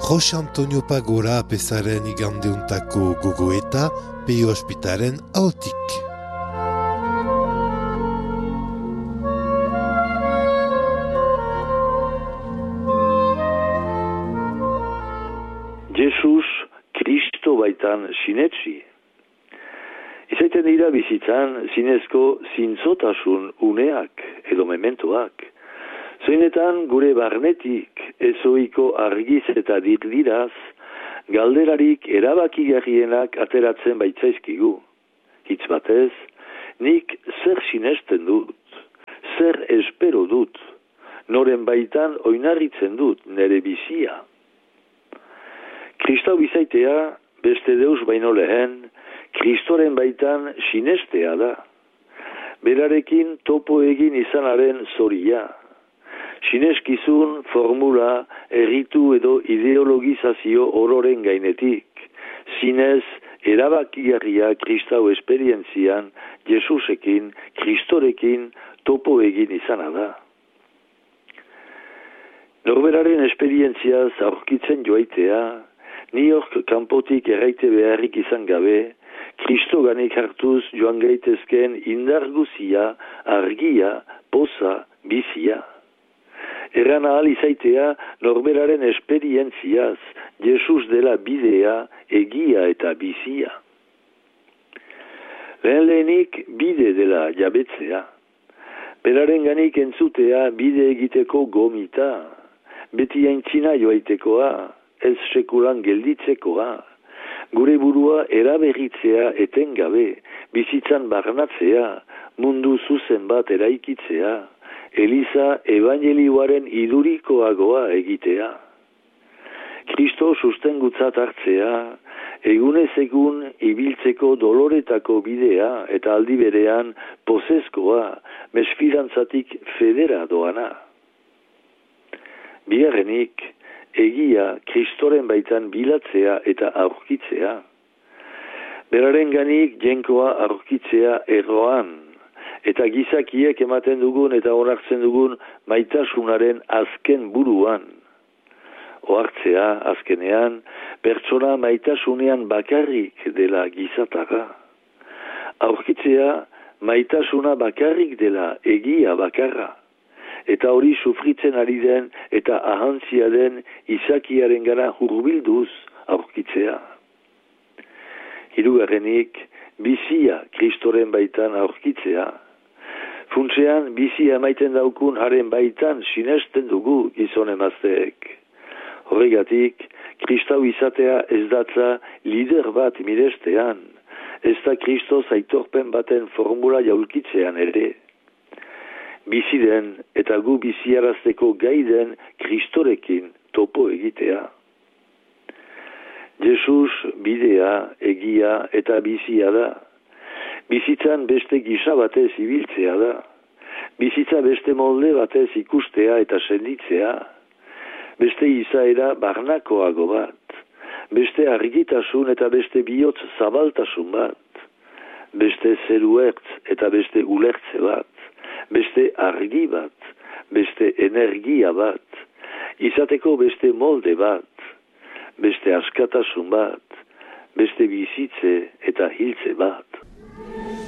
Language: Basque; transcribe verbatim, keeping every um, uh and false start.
Jose Antonio Pagora apezaren igandeuntako gogoeta Peio Ospitaren altik. Jesus Kristo baitan sinetsi. Izaiten dira bizitzan zinezko zintzotasun uneak edo mementoak. Zoinetan gure barnetik ezoiko argiz eta dirdiraz galderarik erabakigarrienak ateratzen baitzaizkigu. Hitz batez, nik zer sinesten dut, zer espero dut, noren baitan oinarritzen dut nere bizia. Kristau bizaitea, beste deus baino lehen, Kristoren baitan sinestea da. Berarekin topo egin izanaren zoria. Sineskizun, formula, erritu edo ideologizazio ororen gainetik. Zinez, erabakigarria Kristau esperientzian, Jesusekin, Kristorekin topo egin izana da. Norberaren esperientziaz aurkitzen joaitea, niok kanpotik erraite beharrik izan gabe, Kristoganik hartuz joan gaitezken indarguzia, argia, poza, bizia. Erran ahal izaitea norberaren esperientziaz, Jesus dela bidea, egia eta bizia. Lehen lehenik bide dela jabetzea. Beraren ganik entzutea bide egiteko gomita, beti aintzina joaitekoa, ez sekulan gelditzekoa, gure burua eraberritzea etengabe, bizitzan barnatzea, mundu zuzen bat eraikitzea, Eliza evangelioaren idurikoagoa egitea. Kristo sustengutzat hartzea, egunez egun ibiltzeko doloretako bidea eta aldi berean pozezkoa, mesfidantzatik federa doana. Bigarrenik, egia Kristoren baitan bilatzea eta aurkitzea. Beraren ganik jenkoa aurkitzea erroan, eta gizakiek ematen dugun eta onartzen dugun maitasunaren azken buruan. Ohartzea, azkenean, pertsona maitasunean bakarrik dela gizatara. Aurkitzea, maitasuna bakarrik dela egia bakarra. Eta hori sufritzen ari den eta ahantzia den izakiaren gara hurbilduz aurkitzea. Hirugarrenik, bizia Kristoren baitan aurkitzea. Funtsean, bizia emaiten daukun haren baitan sinesten dugu gizon emazteek. Horregatik, Kristau izatea ez datza lider bat mirestean, ez da Kristoz aitorpen baten formula jaulkitzean ere. Bizi den eta gu biziarazteko gai den Kristorekin topo egitea. Jesus bidea, egia eta bizia da. Bizitzan beste gisa batez ibiltzea da. Bizitza beste molde batez ikustea eta senditzea. Beste izaera barnakoago bat. Beste argitasun eta beste bihotz zabaltasun bat. Beste zeru ertz eta beste ulertze bat. Beste argi bat. Beste energia bat. Izateko beste molde bat. Beste askatasun bat. Beste bizitze eta hiltze bat.